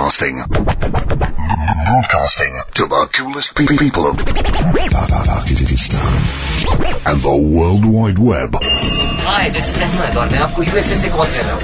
Broadcasting to the coolest people of Pakistan and the World Wide Web. Hi, this is Ahmed और मैं आपको USA से call कर रहा हूँ.